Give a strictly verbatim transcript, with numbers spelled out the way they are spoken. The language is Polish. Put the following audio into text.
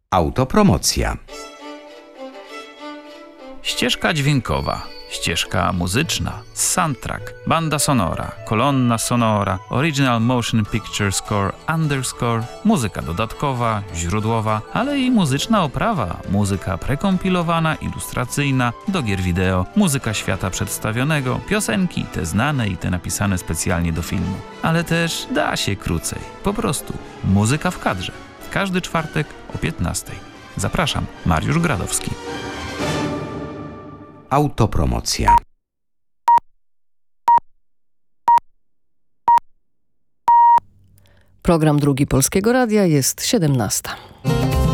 Autopromocja. Ścieżka dźwiękowa, ścieżka muzyczna, soundtrack, banda sonora, kolonna sonora, original motion picture score, underscore, muzyka dodatkowa, źródłowa, ale i muzyczna oprawa, muzyka prekompilowana, ilustracyjna, do gier wideo, muzyka świata przedstawionego, piosenki, te znane i te napisane specjalnie do filmu. Ale też da się krócej, po prostu muzyka w kadrze. W każdy czwartek o piętnastej. Zapraszam, Mariusz Gradowski. Autopromocja. Program Drugi Polskiego Radia, jest siedemnasta.